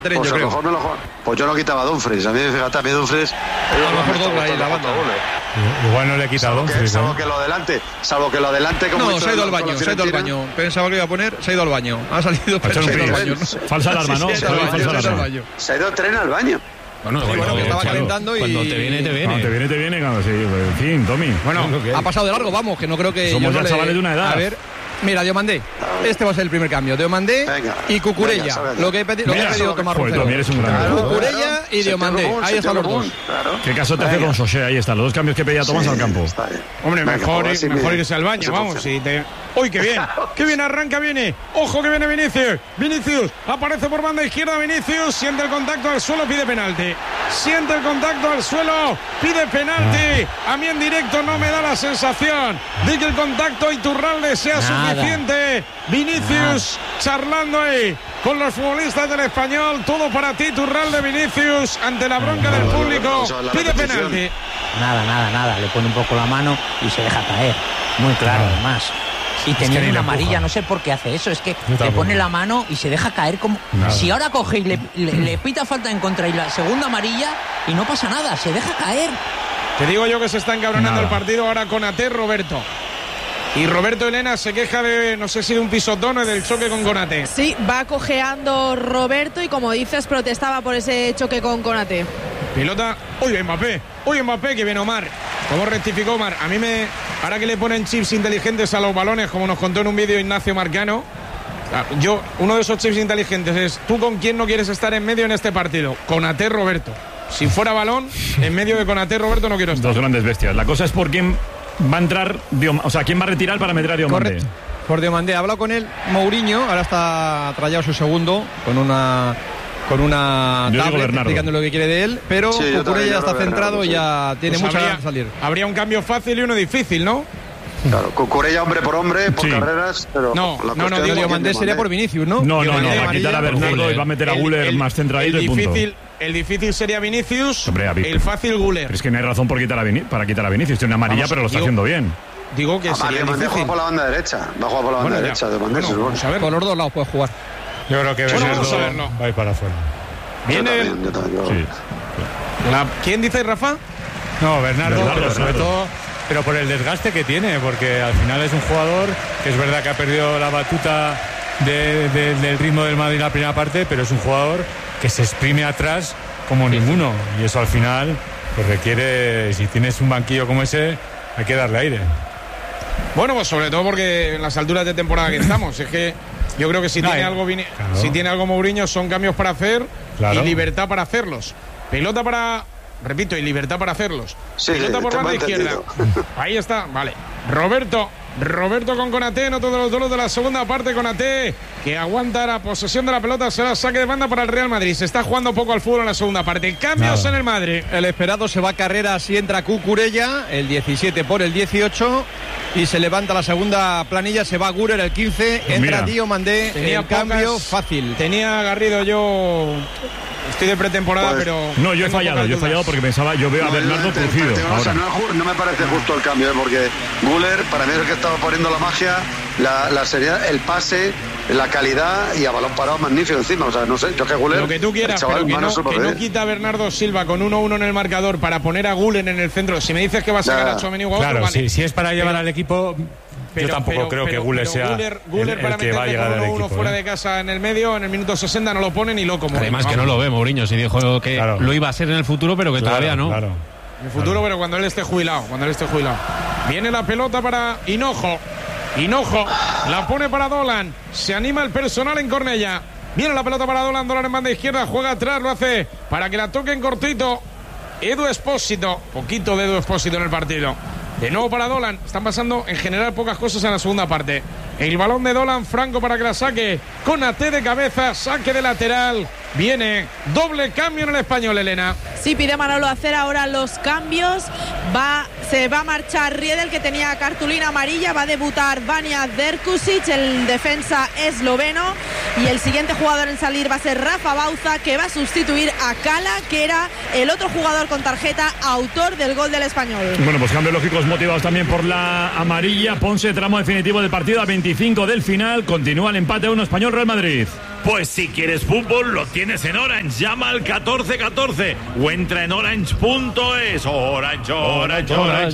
Pues a lo mejor pues yo no quitaba a Dumfries. A mí, fíjate, a mí Dumfries. A lo mejor dobla ahí la banda. Igual no le quita a Dumfries. Salvo que lo adelante. No, se ha ido al baño. Pensaba que iba a poner, se ha ido al baño. Ha salido, pero se ha ido al baño. Falsa alarma, ¿no? Se ha ido tren al baño. Bueno, que estaba calentando y... Cuando te viene, te viene. Cuando te viene, claro, sí. En fin, Tommy. Bueno, ha pasado de largo, vamos, que no creo que... Somos ya chavales de una edad. A ver... Mira, Diomandé, este va a ser el primer cambio. Diomandé y Cucurella. Lo que he pedido Tomás Roncero. Cucurella y Diomandé. Ahí están los dos. ¿Qué caso te hace con Sosé? Ahí están los dos cambios que pedía Tomás al campo. Hombre, mejor irse al baño, vamos. ¡Uy, qué bien! ¡Qué bien arranca, viene! ¡Ojo que viene Vinicius! Vinicius aparece por banda izquierda. Vinicius siente el contacto al suelo, pide penalti. Siente el contacto al suelo, pide penalti. A mí en directo no me da la sensación de que el contacto a Iturralde sea suficiente. Vinicius charlando ahí con los futbolistas del Español. Todo para ti, Iturralde. Vinicius ante la bronca del público, pide penalti. Nada. Le pone un poco la mano y se deja caer. Muy claro, además. Y teniendo una amarilla, no sé por qué hace eso. Es que le pone la mano y se deja caer como... Si ahora coge y le pita falta en contra y la segunda amarilla y no pasa nada, se deja caer. Te digo yo que se está encabronando el partido ahora con Konaté, Roberto. Y Roberto, Elena, se queja de, no sé si de un pisotón o del choque con Konaté. Sí, va cojeando Roberto y, como dices, protestaba por ese choque con Konaté. Pilota, Mbappé, que viene Omar. ¿Cómo rectificó Omar? A mí ahora que le ponen chips inteligentes a los balones, como nos contó en un vídeo Ignacio Marcano, uno de esos chips inteligentes es: ¿tú con quién no quieres estar en medio en este partido? Konaté, Roberto. Si fuera balón, en medio de Konaté, Roberto, no quiero estar. Dos grandes bestias. La cosa es por quién va a entrar, quién va a retirar para meter a Diomandé. Correcto. Por Diomandé. Ha hablado con él Mourinho, ahora está trayado su segundo con una tablet explicando lo que quiere de él, pero Cucurella ya está centrado y ya tiene mucha ganas de salir. Habría un cambio fácil y uno difícil, ¿no? Claro, Cucurella hombre por hombre, por carreras, pero... No, Diomandé sería por Vinicius, ¿no? No, va a quitar a Bernardo y va a meter a Güler más centradito y punto. El difícil sería Vinicius, el fácil Güler. Pero es que no hay razón para quitar a Vinicius. Tiene una amarilla, pero lo está haciendo bien. Digo que sería difícil. Va a jugar por la banda derecha. Va a jugar por la banda derecha. Vamos a ver. Por los dos lados puede jugar. Yo creo que Bernardo va a ir para afuera. Viene. ¿Quién dice, Rafa? No, Bernardo, sobre todo, pero por el desgaste que tiene, porque al final es un jugador que es verdad que ha perdido la batuta del ritmo del Madrid en la primera parte, pero es un jugador que se exprime atrás como ninguno, y eso al final pues requiere, si tienes un banquillo como ese, hay que darle aire. Bueno, pues sobre todo porque en las alturas de temporada que estamos, es que yo creo que si tiene algo Mourinho son cambios para hacer y libertad para hacerlos. Pelota para... Repito, y libertad para hacerlos. Pelota por banda izquierda. Ahí está, vale. Roberto con Konaté, en otro de los duelos de la segunda parte. Konaté, que aguanta la posesión de la pelota, será saque de banda para el Real Madrid. Se está jugando poco al fútbol en la segunda parte. Cambios en el Madrid. El esperado se va a Carreras y entra Cucurella, el 17 por el 18. Y se levanta la segunda planilla, se va Güler el 15. Pues entra Diomandé, el cambio fácil. Tenía Garrido yo... Estoy de pretemporada, pero... No, yo he fallado porque pensaba, yo veo a Bernardo producido. No me parece justo el cambio, porque Güler, para mí es el que estaba poniendo la magia, la seriedad, el pase, la calidad y a balón parado magnífico encima. O sea, no sé, yo que Güler... Lo que tú quieras, pero que no quita a Bernardo Silva con 1-1 en el marcador para poner a Güler en el centro. Si me dices que vas a sacar a Tchouaméni o a otro, claro, vale. si es para llevar al equipo... Yo tampoco creo que Güler sea el que va a llegar al equipo. Fuera de casa en el medio, en el minuto 60 no lo pone ni loco. Además que no lo ve Mourinho, si dijo que lo iba a ser en el futuro, pero que todavía no. En el futuro, pero cuando él esté jubilado. Viene la pelota para Hinojo, la pone para Dolan. Se anima el personal en Cornellà. Viene la pelota para Dolan en banda izquierda, juega atrás, lo hace para que la toquen cortito Edu Expósito. Poquito de Edu Expósito en el partido. De nuevo para Dolan. Están pasando en general pocas cosas en la segunda parte. El balón de Dolan, Franco para que la saque. Konaté de cabeza, saque de lateral. Viene doble cambio en el Español, Elena. Sí, pide Manolo hacer ahora los cambios. Se va a marchar Riedel, que tenía cartulina amarilla. Va a debutar Vanja Drkušić, el defensa esloveno. Y el siguiente jugador en salir va a ser Rafa Bauza, que va a sustituir a Cala, que era el otro jugador con tarjeta, autor del gol del Español. Bueno, pues cambios lógicos motivados también por la amarilla. Ponce, tramo definitivo del partido a 25 del final. Continúa el empate a 1 Español Real Madrid. Pues si quieres fútbol, lo tienes en Orange. Llama al 1414 o entra en orange.es. Orange.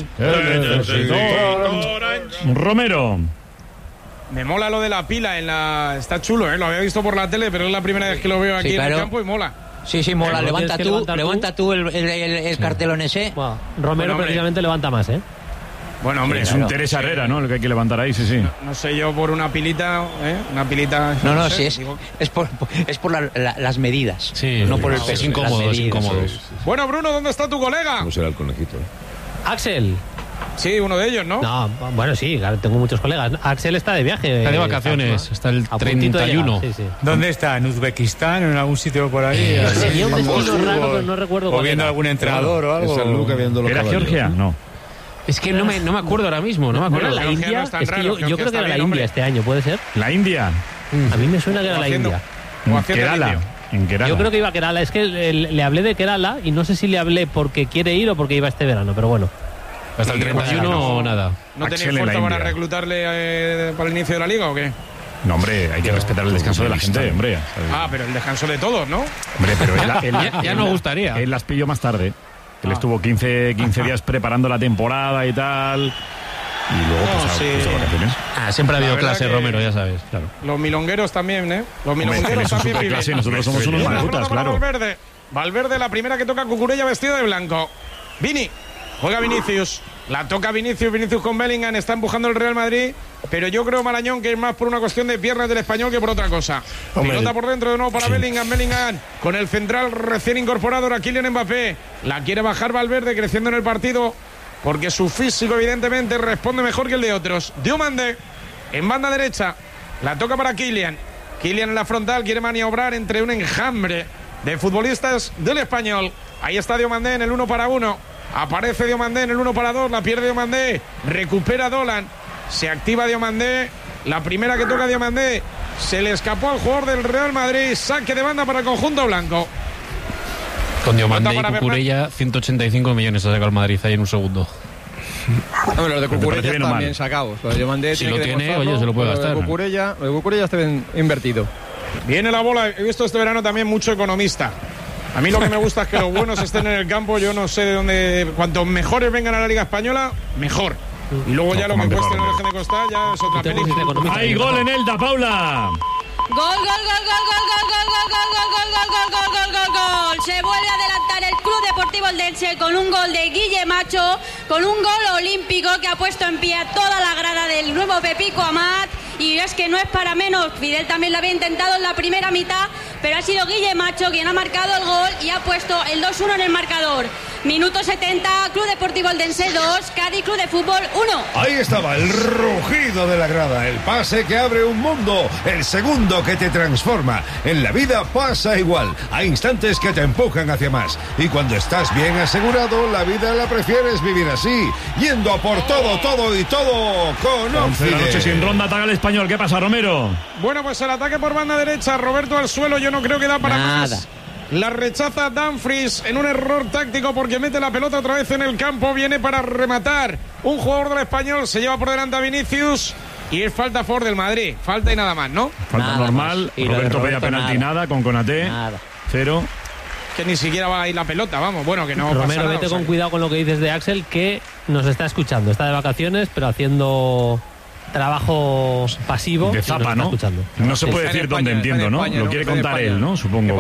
Romero. Me mola lo de la pila Está chulo, lo había visto por la tele, pero es la primera vez que lo veo aquí en el campo y mola. Sí, mola. Levanta tú el cartelón ese. Bueno, Romero precisamente levanta más, ¿eh? Bueno, hombre. Es un Teresa Herrera, ¿no? El que hay que levantar ahí, sí. No sé yo por una pilita, Una pilita... No, sí, es por las medidas. Sí, no por el peso. Es incómodo. Bueno, Bruno, ¿dónde está tu colega? ¿Cómo será el conejito? Axel. Sí, uno de ellos, ¿no? No, bueno, sí, tengo muchos colegas. Axel está de viaje. Está de vacaciones, está el 31. Sí. ¿Dónde está? ¿En Uzbekistán? ¿En algún sitio por ahí? Tenía un destino raro, pero no recuerdo. O viendo algún entrenador o algo. ¿Era Georgia? No. Es que no me acuerdo ahora mismo, no me acuerdo. La India, es que yo creo que era la India este año, ¿puede ser? ¿La India? A mí me suena que era la India. En Kerala. Yo creo que iba a Kerala, es que le hablé de Kerala y no sé si le hablé porque quiere ir o porque iba este verano, pero bueno. Hasta el 31 o nada. ¿No tenéis fuerza para reclutarle para el inicio de la liga o qué? No, hombre, hay que respetar el descanso de la gente, hombre. Pero el descanso de todos, ¿no? Hombre, pero ya nos gustaría. Él las pilló más tarde. Él estuvo 15 días preparando la temporada y tal. Y luego pues vacaciones. Siempre ha habido clase, Romero, ya sabes. Claro. Los milongueros también, ¿eh? Los milongueros también viven. Clase, nosotros somos unos maledutas, claro. Valverde, la primera que toca Cucurella vestido de blanco. Vini, juega Vinicius. La toca Vinicius con Bellingham. Está empujando el Real Madrid. Pero yo creo, Marañón, que es más por una cuestión de piernas del español que por otra cosa. Pelota por dentro de nuevo para Bellingham. Bellingham con el central recién incorporado, ahora Kylian Mbappé. La quiere bajar Valverde, creciendo en el partido, porque su físico evidentemente responde mejor que el de otros. Diomandé en banda derecha. La toca para Kylian. Kylian en la frontal, quiere maniobrar entre un enjambre de futbolistas del español. Ahí está Diomandé en el 1 para 1. Aparece Diomandé en el 1 para 2. La pierde Diomandé. Recupera Dolan. Se activa Diomandé. La primera que toca Diomandé. Se le escapó al jugador del Real Madrid. Saque de banda para el conjunto blanco. Con Diomandé y Cucurella, 185 millones ha sacado el Madrid ahí en un segundo. No, los de Cucurella están bien sacados. Los de Diomandé si lo tiene, oye, se lo puede gastar. Los de Cucurella está bien invertido. Viene la bola. He visto este verano también mucho economista. A mí lo que me gusta es que los buenos estén en el campo. Yo no sé de dónde. Cuantos mejores vengan a la Liga Española, mejor. Y luego ya lo que cueste en el eje de costar ya es otra película. ¡Hay gol en Elda, Paula! Gol. Se vuelve a adelantar el Club Deportivo Eldense con un gol de Guille Macho, con un gol olímpico que ha puesto en pie a toda la grada del nuevo Pepico Amat. Y es que no es para menos, Fidel también lo había intentado en la primera mitad, pero ha sido Guille Macho quien ha marcado el gol y ha puesto el 2-1 en el marcador. Minuto 70, Club Deportivo Eldense 2, Cádiz Club de Fútbol 1. Ahí estaba el rugido de la grada, el pase que abre un mundo, el segundo que te transforma. En la vida pasa igual, hay instantes que te empujan hacia más. Y cuando estás bien asegurado, la vida la prefieres vivir así, yendo a por todo con 11 de la noche sin ronda, ataca el español. ¿Qué pasa, Romero? Bueno, pues el ataque por banda derecha, Roberto al suelo, yo no creo que da para más. La rechaza Dumfries en un error táctico porque mete la pelota otra vez en el campo. Viene para rematar un jugador del español. Se lleva por delante a Vinicius. Y es falta a favor del Madrid. Falta y nada más, ¿no? Falta nada normal. Roberto pedía penalti nada con Konaté. 0. Que ni siquiera va a ir la pelota, vamos. Bueno, que no Romero, pasa nada, vete con cuidado con lo que dices de Axel, que nos está escuchando. Está de vacaciones, pero haciendo trabajo pasivo de zapa, ¿no? No se puede decir dónde, entiendo, ¿no? Lo quiere contar él, ¿no? Supongo.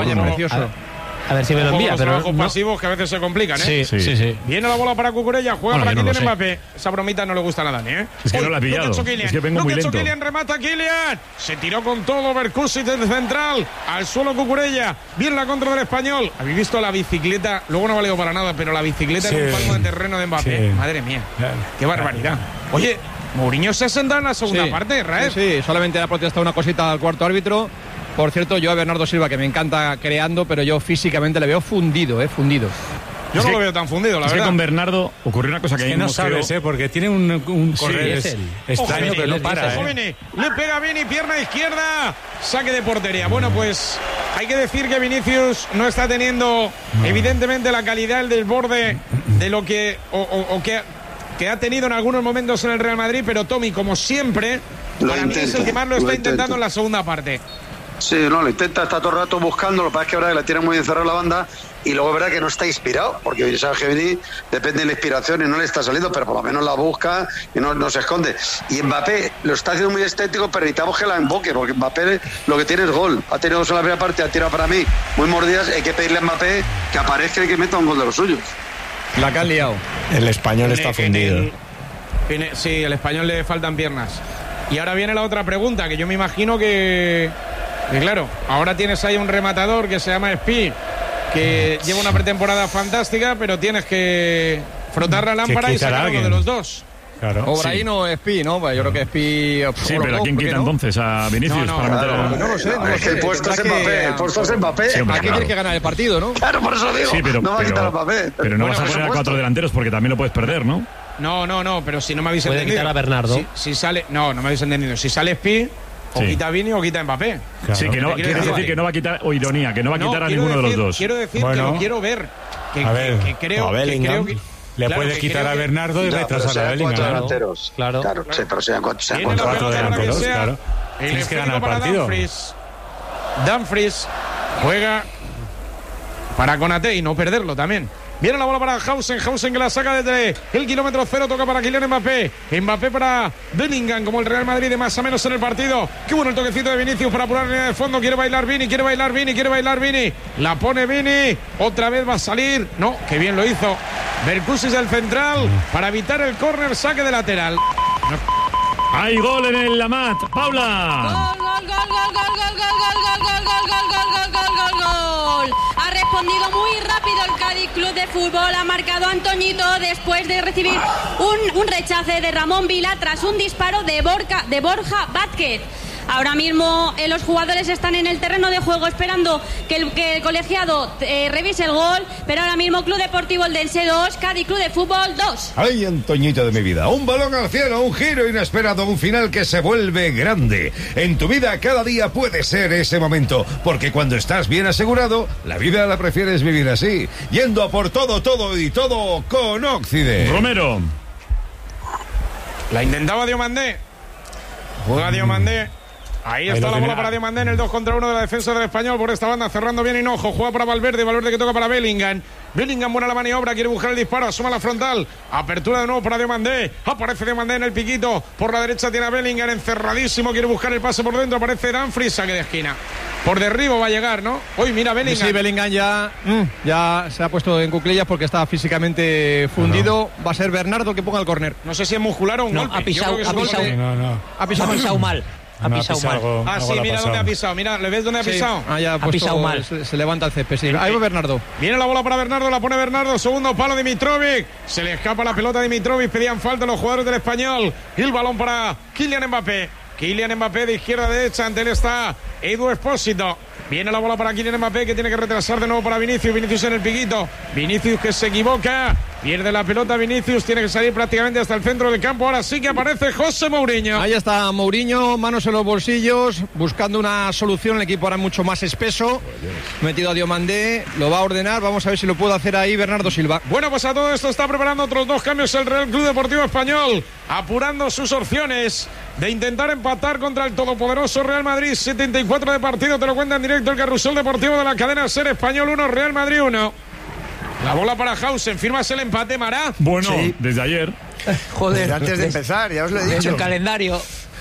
A ver si me lo envía, pero trabajos pasivos que a veces se complican, ¿eh? Sí. Viene la bola para Cucurella, juega para Kylian Mbappé. Esa bromita no le gusta nada, ¿eh? Es que no la ha pillado. Es que vengo muy lento. Kylian, remata Kylian. Se tiró con todo Berkusic desde central. Al suelo Cucurella. Bien la contra del español. ¿Habéis visto la bicicleta? Luego no ha valido para nada, pero la bicicleta en un palmo de terreno de Mbappé. Madre mía. Qué barbaridad. Oye, Mourinho se ha sentado en la segunda parte, Raez. Sí, solamente ha protestado una cosita al cuarto árbitro. Por cierto, yo a Bernardo Silva, que me encanta creando, pero yo físicamente le veo fundido, fundido. Yo no lo veo tan fundido, la verdad. Es que con Bernardo ocurrió una cosa que no sabes, porque tiene un correr extraño que no para. Le pega Vini, pierna izquierda, saque de portería. Bueno, pues hay que decir que Vinicius no está teniendo, evidentemente, la calidad, el desborde de lo que que ha tenido en algunos momentos en el Real Madrid, pero Tommy, como siempre, para mí es el que más lo está intentando en la segunda parte. Sí, no, lo intenta, está todo el rato buscando, lo que pasa es que verdad que la tiene muy encerrada la banda y luego es verdad que no está inspirado, porque Sergio depende de la inspiración y no le está saliendo, pero por lo menos la busca y no se esconde. Y Mbappé lo está haciendo muy estético, pero necesitamos que la emboque, porque Mbappé lo que tiene es gol. Ha tenido dos en la primera parte, ha tirado para mí muy mordidas, hay que pedirle a Mbappé que aparezca y que meta un gol de los suyos. La que han liado. El español está fundido. Sí, el español le faltan piernas. Y ahora viene la otra pregunta, que yo me imagino que claro, ahora tienes ahí un rematador que se llama Spi, que lleva una pretemporada fantástica, pero tienes que frotar la lámpara y sacar uno de los dos. Claro. O Brahim o Spi, ¿no? Yo creo que Spi... Sí, pero ¿a quién quita entonces? ¿A Vinicius? No lo sé. Es que el puesto es Mbappé. Sí, ¿a quién tiene que ganar el partido, no? Claro, por eso digo. Sí, pero, no va a quitar a Mbappé. Pero no vas a poner a 4 delanteros porque también lo puedes perder, ¿no? No, pero si no me habéis entendido. Puede quitar a Bernardo. Si sale... No me habéis entendido. Si sale Spi, o quita Vini o quita Mbappé. Claro. Sí, que no quiere decir que no va a quitar, o ironía, que no va a quitar a ninguno de los dos. Quiero decir que lo quiero ver. Que creo que... Le puedes quitar a Bernardo y retrasar a Bellingham. Claro, sí, pero sean 4 delanteros, claro. Tienes que ganar el partido. Dumfries juega para Konaté y no perderlo también. Viene la bola para Hausen que la saca desde el kilómetro 0, toca para Kylian Mbappé para Bellingham, como el Real Madrid de más o menos en el partido. Qué bueno el toquecito de Vinicius para apurar la línea de fondo, quiere bailar Vini, la pone Vini, otra vez va a salir, no, que bien lo hizo Berkusis del central para evitar el córner, saque de lateral. Hay gol en el Amat, Paula. Gol. Ha respondido muy rápido el Cádiz Club de Fútbol, ha marcado Antoñito después de recibir un rechace de Ramón Vila tras un disparo de Borja Vázquez. Ahora mismo los jugadores están en el terreno de juego esperando que el colegiado revise el gol, pero ahora mismo Club Deportivo Eldense 2, Cádiz Club de Fútbol 2. Ay, Antoñito de mi vida, un balón al cielo, un giro inesperado, un final que se vuelve grande. En tu vida cada día puede ser ese momento, porque cuando estás bien asegurado, la vida la prefieres vivir así, yendo a por todo con Occident. Romero. La intentaba Diomandé. Juega Diomandé. Ahí está la bola para Diomandé en el 2 contra 1 de la defensa del Español por esta banda, cerrando bien Hinojo, juega para Valverde que toca para Bellingham, buena la maniobra, quiere buscar el disparo, asoma la frontal, apertura de nuevo para Diomandé, aparece Diomandé en el piquito, por la derecha tiene a Bellingham encerradísimo, quiere buscar el pase por dentro, aparece Dumfries, saque de esquina, por derribo va a llegar, ¿no? Hoy mira Bellingham. Sí, Bellingham ya se ha puesto en cuclillas porque está físicamente fundido, va a ser Bernardo que ponga el córner. No sé si es muscular o un golpe. Ha pisado mal. Ha pisado mal. Sí, mira dónde ha pisado. Mira, ¿le ves dónde ha pisado? Ha pisado mal. Se levanta el césped, sí. Ahí va Bernardo. Viene la bola para Bernardo, la pone Bernardo. Segundo palo de Dimitrovic. Se le escapa la pelota a Dimitrovic. Pedían falta los jugadores del Español. Y el balón para Kylian Mbappé. Kylian Mbappé de izquierda a derecha. Ante él está Edu Expósito. Viene la bola para Kylian Mbappé que tiene que retrasar de nuevo para Vinicius. Vinicius en el piquito. Vinicius que se equivoca. Pierde la pelota Vinicius. Tiene que salir prácticamente hasta el centro del campo. Ahora sí que aparece José Mourinho. Ahí está Mourinho, manos en los bolsillos, buscando una solución. El equipo ahora mucho más espeso. Metido a Diomandé. Lo va a ordenar. Vamos a ver si lo puede hacer ahí Bernardo Silva. Bueno, pues a todo esto está preparando otros 2 cambios el Real Club Deportivo Español. Apurando sus opciones de intentar empatar contra el todopoderoso Real Madrid. 74 de partido, te lo cuenta en directo el Carrusel Deportivo de la cadena SER. Español 1, Real Madrid 1. La bola para Hausen, ¿firmas el empate, Mará? Bueno, sí. Desde ayer. Joder, antes de empezar, ya os lo he dicho. El calendario.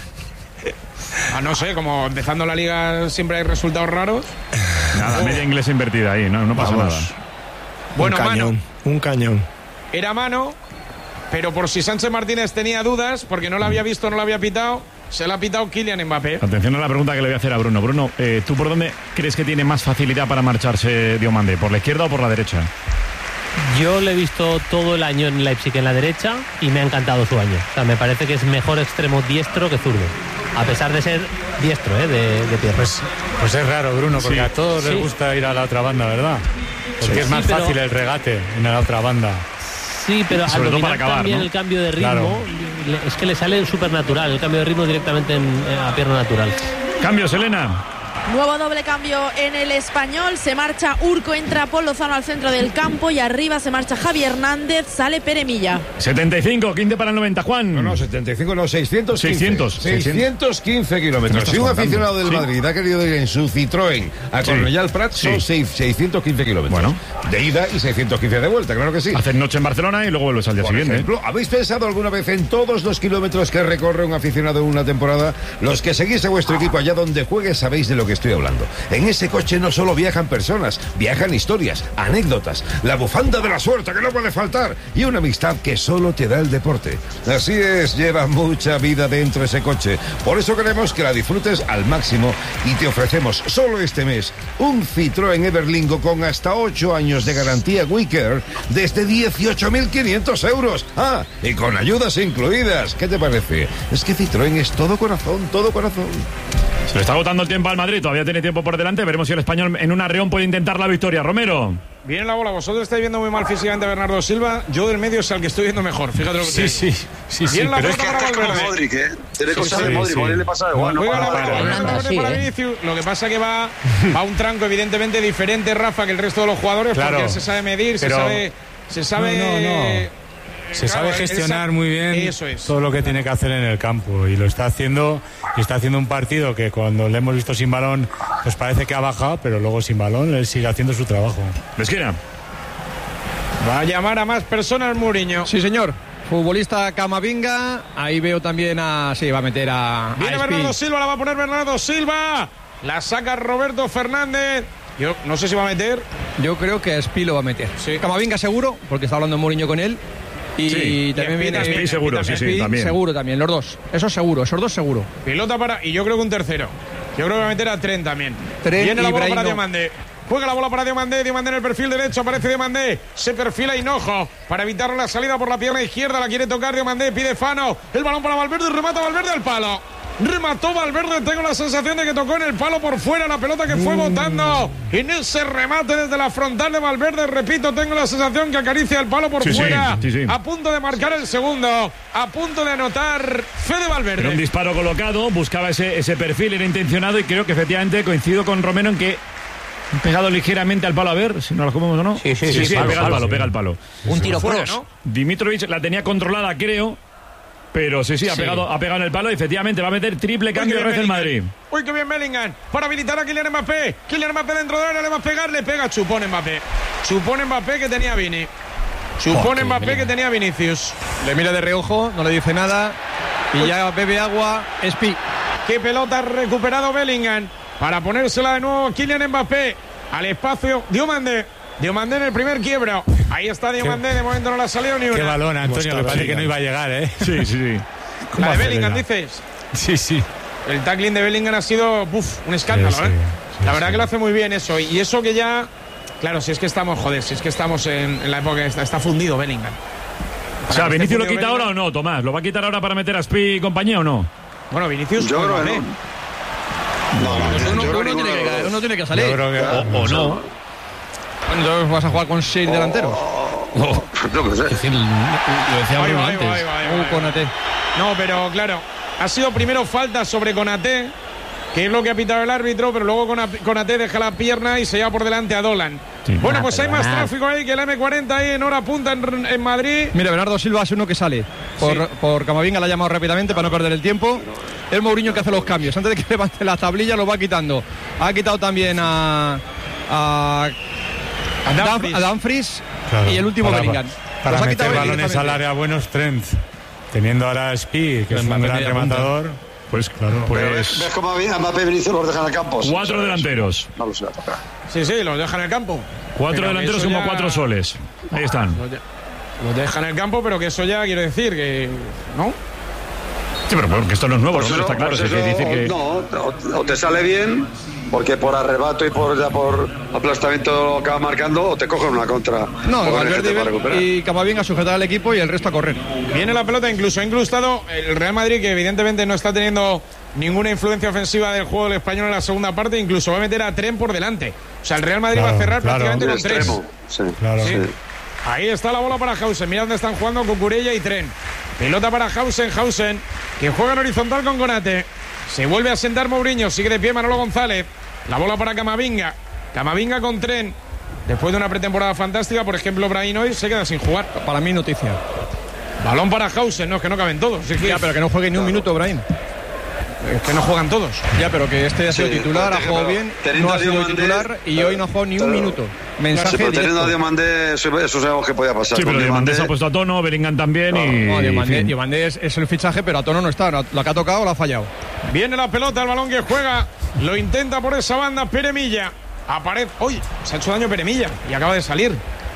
No sé, como empezando la liga siempre hay resultados raros. Nada, media inglesa invertida ahí, no pasa nada. Bueno, un cañón. Era mano, pero por si Sánchez Martínez tenía dudas, porque no la había visto, no la había pitado, se la ha pitado Kylian Mbappé. Atención a la pregunta que le voy a hacer a Bruno. Bruno, ¿tú por dónde crees que tiene más facilidad para marcharse Diomandé? ¿Por la izquierda o por la derecha? Yo le he visto todo el año en Leipzig en la derecha y me ha encantado su año. O sea, me parece que es mejor extremo diestro que zurdo. A pesar de ser diestro, de piernas. Pues es raro, Bruno, porque a todos les gusta ir a la otra banda, ¿verdad? Porque es más fácil el regate en la otra banda. Sí, pero al dominar para acabar, también, ¿no?, el cambio de ritmo, es que le sale súper natural, el cambio de ritmo directamente a pierna natural. Cambios, Elena. Nuevo doble cambio en el Español. Se marcha Urco, entra Paul Lozano al centro del campo y arriba se marcha Javi Hernández, sale Pere Milla. 75, 15 para el 90, Juan. No, 75, no, 615 kilómetros. Si un aficionado del Madrid ha querido ir en su Citroën a Cornellà al Prat, son 615 kilómetros. Bueno. De ida y 615 de vuelta, claro que sí. Hacer noche en Barcelona y luego vuelves al día siguiente. Por ejemplo, ¿habéis pensado alguna vez en todos los kilómetros que recorre un aficionado en una temporada? Los que seguís a vuestro equipo allá donde juegue sabéis de lo que estoy hablando. En ese coche no solo viajan personas, viajan historias, anécdotas, la bufanda de la suerte que no puede faltar y una amistad que solo te da el deporte. Así es, lleva mucha vida dentro ese coche. Por eso queremos que la disfrutes al máximo y te ofrecemos solo este mes un Citroën Everlingo con hasta 8 años de garantía WeCare desde 18.500 euros. Ah, y con ayudas incluidas. ¿Qué te parece? Es que Citroën es todo corazón, todo corazón. Se le está agotando el tiempo al Madrid, todavía tiene tiempo por delante. Veremos si el Español en un arreón puede intentar la victoria. Romero. Viene la bola, vosotros estáis viendo muy mal físicamente a Bernardo Silva. Yo del medio es al que estoy viendo mejor. Fíjate lo que te digo. Sí, Viene la pero es pelota que para como Valverde. Modric, ¿eh? Tiene cosas de Modric, Modric le pasa igual. No Juega la para pelota nada. para Vinicius. Lo que pasa que va a un tranco evidentemente diferente, Rafa, que el resto de los jugadores, porque él se sabe medir, se sabe... Se sabe gestionar muy bien todo lo que tiene que hacer en el campo y lo está haciendo. Y está haciendo un partido que cuando le hemos visto sin balón pues parece que ha bajado, pero luego sin balón él sigue haciendo su trabajo. Esquina. Va a llamar a más personas Mourinho. Sí, señor. Futbolista Camavinga. Ahí veo también sí, va a meter a Viene Bernardo Silva, la va a poner Bernardo Silva. La saca Roberto Fernández. Yo no sé si va a meter. Yo creo que Espi lo va a meter. Sí. Camavinga seguro, porque está hablando Mourinho con él. Y también viene Espi seguro, sí, también. Seguro también, los dos. Eso seguro, esos dos seguro. Pelota para... Y yo creo que un tercero. Yo creo que va a meter a Trent también. Viene la bola para Diomandé. Juega la bola para Diomandé. Diomandé en el perfil derecho. Aparece Diomandé. Se perfila Hinojo para evitar la salida por la pierna izquierda. La quiere tocar Diomandé. Pide Fano. El balón para Valverde. Remata Valverde al palo. Remató Valverde, tengo la sensación de que tocó en el palo por fuera la pelota que fue botando. En ese remate desde la frontal de Valverde, repito, tengo la sensación que acaricia el palo por fuera. Sí. A punto de marcar el segundo, a punto de anotar Fede Valverde. Era un disparo colocado, buscaba ese perfil, era intencionado y creo que efectivamente coincido con Romero en que han pegado ligeramente al palo, a ver si nos lo comemos o no. Sí, pega al palo. Un tiro fuera, cross, ¿no? Dimitrovic la tenía controlada, creo. Pero sí, ha pegado en el palo y efectivamente va a meter triple cambio de el Madrid. Uy, qué bien Bellingham. Para habilitar a Kylian Mbappé. Kylian Mbappé dentro de área, le va a pegar, le pega Chupón Mbappé. Chupón Mbappé que tenía Vini. Chupón Mbappé que tenía Vinicius. Le mira de reojo, no le dice nada. Y ya bebe agua, Espi. Qué pelota ha recuperado Bellingham. Para ponérsela de nuevo Kylian Mbappé. Al espacio, Diomandé en el primer quiebro. Ahí está Diomandé, de momento no le ha salido ni una. Qué balón, Antonio, me parece que no iba a llegar, ¿eh? Sí. La de Bellingham, dices. Sí. El tackling de Bellingham ha sido un escándalo, ¿eh? La verdad que lo hace muy bien eso. Y eso que ya... Claro, si es que estamos en la época que está fundido Bellingham. O sea, ¿Vinicius lo quita ahora o no, Tomás? ¿Lo va a quitar ahora para meter a Espi y compañía o no? Bueno, Vinicius... Yo creo que no. Uno tiene que salir. Yo creo que... O no. Entonces vas a jugar con 6 delanteros. Yo qué sé. Lo decía Bruno antes. Konaté. No, pero claro, ha sido primero falta sobre Konaté, que es lo que ha pitado el árbitro, pero luego Konaté deja la pierna y se lleva por delante a Dolan. Bueno, pues hay más tráfico ahí que el M40 ahí en hora punta en Madrid. Mira, Bernardo Silva es uno que sale. Por Camavinga la ha llamado rápidamente para no perder el tiempo. El Mourinho que hace los cambios. Antes de que levante la tablilla lo va quitando. Ha quitado también a Dumfries, claro, y el último Bellingham. Para meter balones al área buenos, Trent. Teniendo ahora a Espi, que es un gran rematador. Pues claro. ¿Ves cómo a Mbappé y Vinicius los dejan en el campo? 4 delanteros. No los voy a tocar. Sí, los dejan en el campo. 4 delanteros como 4 soles. Ahí están. Los dejan en el campo, pero que eso ya quiere decir que... ¿No? Sí, pero porque esto no es nuevo, ¿no? Está claro. No, o te sale bien, porque por arrebato y por aplastamiento lo acaba marcando, o te cogen una contra. No, Valverde y Camavinga a sujetar al equipo y el resto a correr. Viene la pelota, incluso ha incrustado el Real Madrid, que evidentemente no está teniendo ninguna influencia ofensiva del juego del español en la segunda parte, incluso va a meter a Trent por delante. O sea, el Real Madrid va a cerrar prácticamente con 3. Sí. Ahí está la bola para Hausen. Mira dónde están jugando Cucurella y Trent. Pelota para Hausen, que juega en horizontal con Konaté. Se vuelve a sentar Mourinho, sigue de pie Manolo González. La bola para Camavinga. Camavinga con Tren. Después de una pretemporada fantástica, por ejemplo, Brahim hoy se queda sin jugar. Para mí, noticia. Balón para Hausen, no, es que no caben todos. Ya, pero que no juegue ni un minuto, Brahim. Es que no juegan todos. Ya, pero que este ha sido titular, ha jugado bien, no ha sido titular y hoy no ha jugado ni un minuto. Mensaje pero teniendo a directo. Diomandé, eso sabemos que podía pasar. Sí, pero Diomandé se ha puesto a tono, Bellingham también Diomandé es el fichaje, pero a tono no está. La que ha tocado la ha fallado. Viene la pelota, el balón que juega. Lo intenta por esa banda Peremilla. Aparece. ¡Uy! Se ha hecho daño Peremilla y acaba de salir.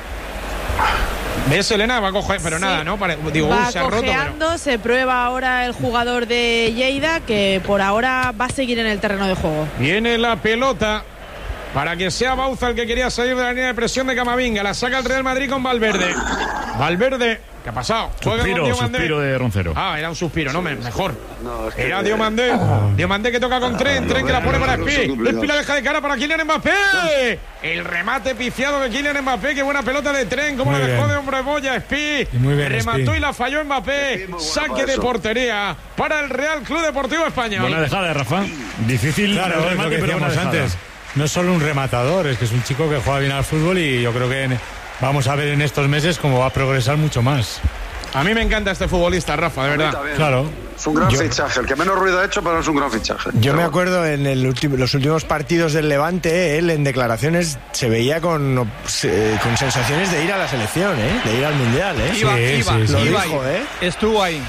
¿Ves, Elena? Va a coger, pero sí. Nada, ¿no? Digo, va se ha roto. cojeando, pero... se prueba ahora el jugador de Lleida, que por ahora va a seguir en el terreno de juego. Viene la pelota para que sea Bauza el que quería salir de la línea de presión de Camavinga. La saca el Real Madrid con Valverde. Valverde, ¿qué ha pasado? Suspiro de Roncero. Ah, era un suspiro, no, mejor. No, es que era Diomandé. Diomandé que toca con Tren que la pone para Espi. Espi la deja de cara para Kylian Mbappé. El remate pifiado de Kylian Mbappé. Qué buena pelota de Tren. Cómo la dejó de hombre boya Espi. Remató y la falló Mbappé. Saque de portería para el Real Club Deportivo Español. Buena dejada, Rafa. Difícil. Claro, el remate, lo que decíamos antes. No es solo un rematador, es que es un chico que juega bien al fútbol y yo creo que vamos a ver en estos meses cómo va a progresar mucho más. A mí me encanta este futbolista, Rafa, de verdad. Claro. Es un gran fichaje, el que menos ruido ha hecho, pero es un gran fichaje. Yo me acuerdo en los últimos partidos del Levante, él en declaraciones se veía con sensaciones de ir a la selección, de ir al Mundial. Iba, lo dijo, Estuvo ahí.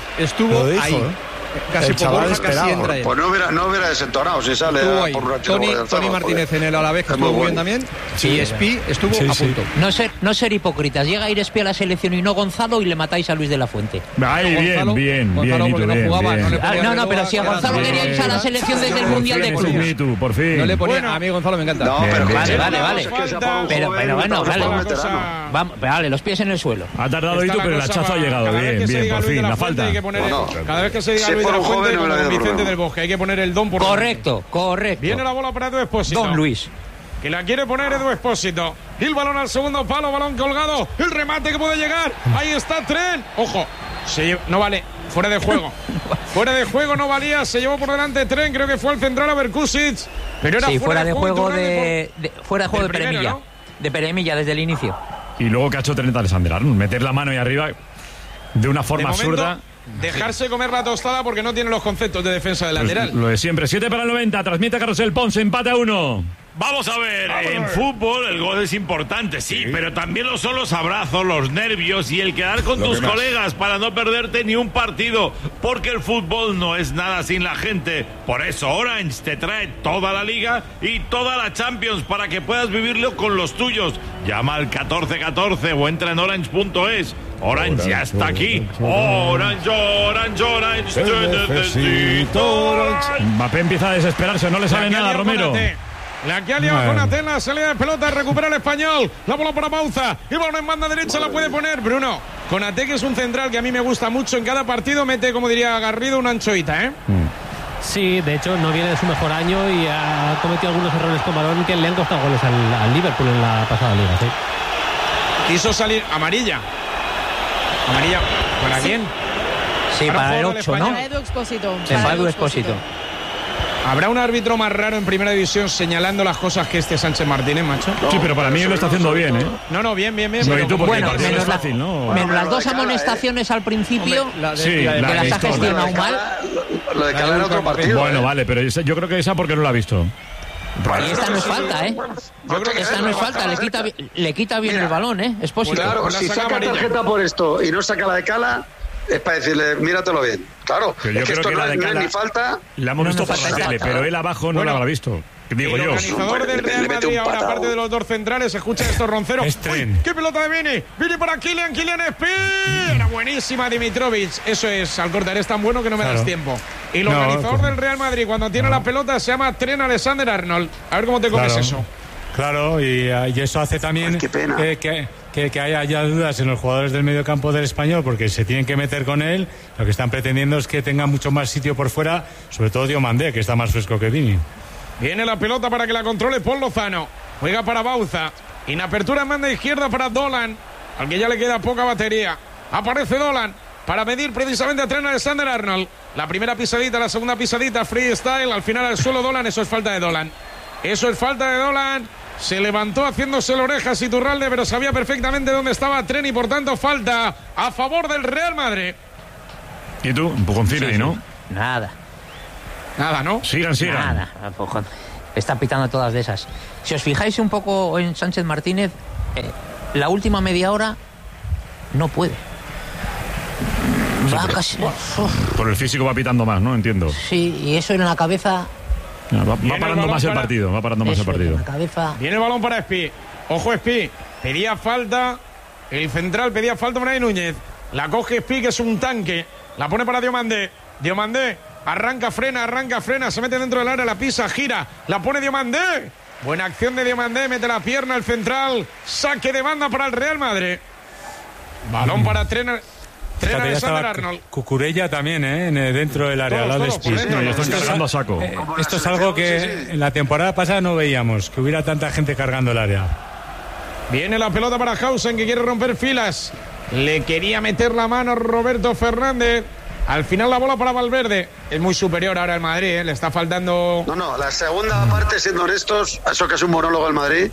Casi por Borja, casi entra él. Pues no hubiera desentonado si sale por un rato. Tony Martínez en el Alavés, que estuvo muy bien también. Sí. Y Espi estuvo a punto. No ser hipócritas. Llega a ir Espi a la selección y no Gonzalo y le matáis a Luis de la Fuente. Bien. Gonzalo porque no jugaba. No, pero si a Gonzalo quería irse a la selección desde el Mundial de Clubes. Por fin. No le ponía. A mí Gonzalo me encanta. No, pero vale. Pero bueno, vale, los pies en el suelo. Ha tardado Itu, pero el hachazo ha llegado. Bien, por fin. La falta. Cada vez que se diga Luis de la Fuente, como con Vicente del Bosque, hay que poner el don por correcto. Viene la bola para Edu Expósito. Don Luis. Que la quiere poner Edu Expósito. El balón al segundo palo, balón colgado. El remate que puede llegar. Ahí está Tren. Ojo. No vale. Fuera de juego. Fuera de juego no valía. Se llevó por delante Tren. Creo que fue al central a Berkusic. Pero era fuera de juego fuera de juego de Peremilla. ¿No? De Peremilla desde el inicio. Y luego que ha hecho Trent Alexander-Arnold. Meter la mano ahí arriba de una forma absurda. Dejarse comer la tostada porque no tiene los conceptos de defensa de lateral. Lo de siempre. 7 para el 90. Transmite Carrusel Ponce. Empate a 1. Vamos a ver, en fútbol el gol es importante, sí, pero también lo son los abrazos, los nervios y el quedar con tus colegas para no perderte ni un partido, porque el fútbol no es nada sin la gente. Por eso Orange te trae toda la Liga y toda la Champions para que puedas vivirlo con los tuyos. Llama al 1414 o entra en orange.es. Orange ya está aquí. Orange, te necesito. Mbappé empieza a desesperarse, no le sale nada, Romero. La que ha liado con Atena, salida de pelota, recupera el Español. La bola para Bauza. Y balón en banda derecha la puede poner Bruno. Konate, que es un central que a mí me gusta mucho. En cada partido mete, como diría Garrido, una anchoita, Sí, de hecho no viene de su mejor año y ha cometido algunos errores con balón que le han costado goles al Liverpool en la pasada liga. ¿Sí? Quiso salir amarilla. ¿Para quién? Sí, para el 8, ¿no? Para Edu Expósito. Para Edu Expósito. ¿Habrá un árbitro más raro en Primera División señalando las cosas que este Sánchez Martínez, macho? Sí, pero para mí lo está haciendo bien, No, bien. Bueno, menos las dos amonestaciones al principio, que las ha gestionado mal. Lo de Cala en otro partido. Bueno, vale, pero yo creo que esa porque no la ha visto. Y esta no es falta, Yo creo que esta no es falta, le quita bien el balón, Expósito. Claro, si saca tarjeta por esto y no saca la de Cala, es para decirle, míratelo bien. Claro, pero yo creo que la de Cala no es ni falta. La hemos visto por la tele, pero él abajo no la habrá visto. Digo el organizador del Real Madrid, ahora aparte de los dos centrales, escucha estos Ronceros. ¡Qué pelota de Vini! ¡Vini para Kylian Espi! Era buenísima Dimitrovic. Eso es, Alcorta, eres tan bueno que no me das tiempo. Y el organizador del Real Madrid, cuando tiene la pelota, se llama Trent Alexander-Arnold. A ver cómo te comes eso. Claro, y eso hace también que haya dudas en los jugadores del medio campo del Español, porque se tienen que meter con él. Lo que están pretendiendo es que tenga mucho más sitio por fuera, sobre todo Diomandé, que está más fresco que Vini. Viene la pelota para que la controle Paul Lozano. Juega para Bauza. En apertura en banda izquierda para Dolan, al que ya le queda poca batería. Aparece Dolan para medir precisamente a Trent Alexander-Arnold. La primera pisadita, la segunda pisadita, freestyle. Al final al suelo Dolan, eso es falta de Dolan. Eso es falta de Dolan. Se levantó haciéndose la oreja Iturralde, pero sabía perfectamente dónde estaba Tren y por tanto falta a favor del Real Madrid. ¿Y tú? Un poconcín ahí, ¿no? Nada, ¿no? Sigan. Nada, empujón. Está pitando todas de esas. Si os fijáis un poco en Sánchez Martínez, la última media hora no puede. Va casi... Por el físico va pitando más, ¿no? Entiendo. Sí, y eso en la cabeza... Va parando más el partido, En la cabeza... Viene el balón para Espi. Ojo, Espi. Pedía falta. El central pedía falta Unai Núñez. La coge Espi, que es un tanque. La pone para Diomandé. Diomandé arranca, frena. Se mete dentro del área, la pisa, gira. La pone Diomandé. Buena acción de Diomandé. Mete la pierna el central. Saque de banda para el Real Madrid. Balón para Tren Alexander Arnold. Cucurella también, dentro del área. Esto es algo que en la temporada pasada no veíamos, que hubiera tanta gente cargando el área. Viene la pelota para Hausen, que quiere romper filas. Le quería meter la mano Roberto Fernández. Al final la bola para Valverde. Es muy superior ahora el Madrid, le está faltando... No, la segunda parte, siendo honestos, eso que es un monólogo el Madrid.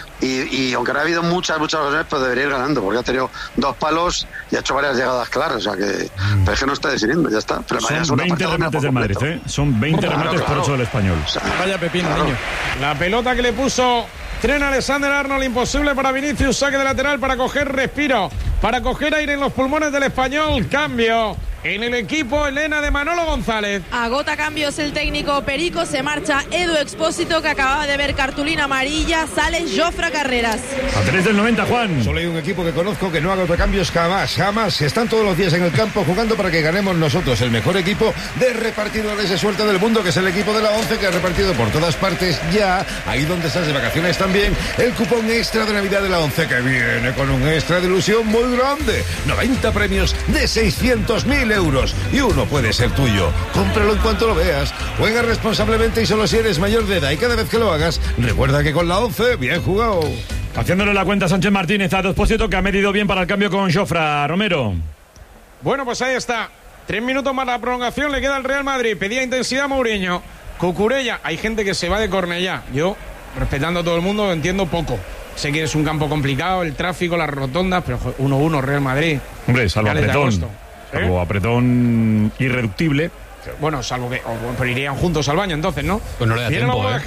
Y aunque no ha habido muchas ocasiones, pues debería ir ganando, porque ha tenido 2 palos y ha hecho varias llegadas claras. O sea que, pero es que no está decidiendo, ya está. Pero son 20 remates del Madrid, Son 20 remates por 8 del Español. O sea, vaya pepino, niño. La pelota que le puso Tren Alexander Arnold, imposible para Vinicius. Saque de lateral para coger respiro, para coger aire en los pulmones del Español. Cambio en el equipo, Elena, de Manolo González. Agota cambios el técnico Perico. Se marcha Edu Expósito, que acababa de ver cartulina amarilla. Sale Jofre Carreras. A 3 del 90, Juan. Solo hay un equipo que conozco que no agota cambios jamás. Están todos los días en el campo jugando para que ganemos nosotros. El mejor equipo de repartidores de suerte del mundo, que es el equipo de la ONCE, que ha repartido por todas partes ya, ahí donde estás de vacaciones también, el cupón extra de Navidad de la ONCE, que viene con un extra de ilusión muy grande. 90 premios de 600.000 euros y uno puede ser tuyo. Cómpralo en cuanto lo veas. Juega responsablemente y solo si eres mayor de edad, y cada vez que lo hagas, recuerda que con la ONCE, bien jugado. Haciéndole la cuenta a Sánchez Martínez a Expósito, que ha medido bien para el cambio con Jofre. Romero. Bueno, pues ahí está. 3 minutos más la prolongación, le queda al Real Madrid. Pedía intensidad Mourinho. Cucurella, hay gente que se va de Cornellá. Yo, respetando a todo el mundo, entiendo poco. Sé que es un campo complicado, el tráfico, las rotondas, pero 1-1 Real Madrid. Hombre, salvo apretón. Salvo apretón irreductible. Bueno, salvo que... pero irían juntos al baño entonces, ¿no? Pues no le da Viene tiempo, la bola de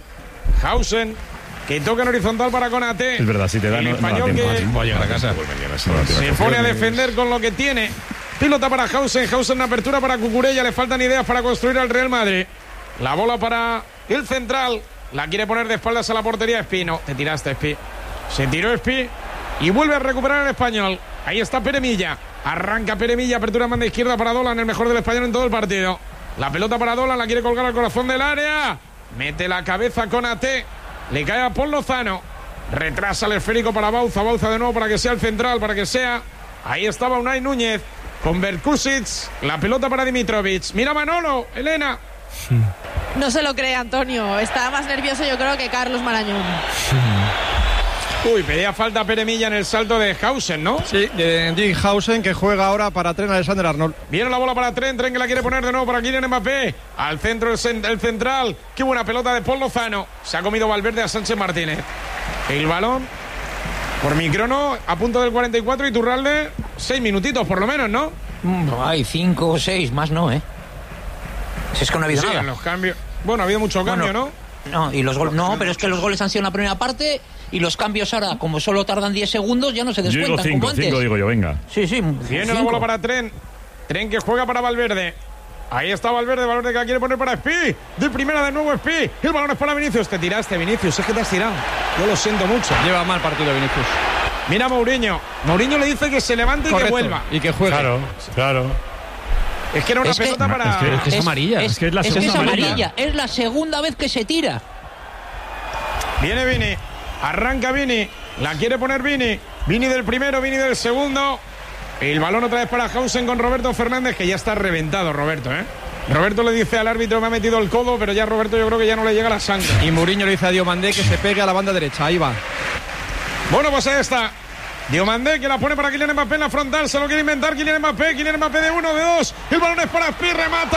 Hausen, que toca en horizontal para Konate. Es verdad, si te da el español no que voy a llegar a casa. Se pone a defender con lo que tiene. Pilota para Hausen en apertura para Cucurella. Le faltan ideas para construir al Real Madrid. La bola para el central. La quiere poner de espaldas a la portería Espino. Te tiraste, Espi. Se tiró Espi y vuelve a recuperar el español. Ahí está Peremilla. Arranca Peremilla, apertura en banda izquierda para Dolan, el mejor del español en todo el partido. La pelota para Dolan, la quiere colgar al corazón del área. Mete la cabeza con AT. Le cae a Paul Lozano. Retrasa el esférico para Bauza. Bauza de nuevo para que sea el central, para que sea. Ahí estaba Unai Núñez con Berkusic. La pelota para Dimitrovic. Mira Manolo, Elena. No se lo cree Antonio. Está más nervioso, yo creo, que Carlos Marañón. Uy, pedía falta Peremilla en el salto de Hausen, ¿no? Sí, de Jim Hausen, que juega ahora para Tren Alexander Arnold. Viene la bola para Tren que la quiere poner de nuevo para Kylian Mbappé. Al centro el central. Qué buena pelota de Paul Lozano. Se ha comido Valverde a Sánchez Martínez. El balón por microno a punto del 44 y Iturralde 6 minutitos por lo menos, ¿no? Hay 5 o 6, más no, Si es que no ha habido nada. Los cambios. Bueno, ha habido mucho cambio, ¿no? No, y los goles. No, pero es que los goles han sido en la primera parte y los cambios ahora, como solo tardan 10 segundos, ya no se descuentan. Yo digo 5 digo yo, venga. Sí. Viene la bola para Tren que juega para Valverde. Ahí está Valverde que la quiere poner para Espi. De primera de nuevo Espi. El balón es para Vinicius. Te tiraste, Vinicius. Es que te has tirado. Yo lo siento mucho. Lleva mal partido Vinicius. Mira Mourinho. Mourinho le dice que se levante y que vuelva. Y que juegue. Claro. Es que era una pelota para... Es que es amarilla. Es que es amarilla. Es la segunda vez que se tira. Viene Vini. Arranca Vini. La quiere poner Vini. Vini del primero, Vini del segundo. El balón otra vez para Hausen con Roberto Fernández, que ya está reventado Roberto, Roberto le dice al árbitro, me ha metido el codo, pero ya Roberto yo creo que ya no le llega la sangre. Y Mourinho le dice a Diomandé que se pegue a la banda derecha. Ahí va. Bueno, pues ahí está. Diomandé que la pone para Kylian Mbappé en la frontal. Se lo quiere inventar Kylian Mbappé de 1, de 2. El balón es para Espi, remata.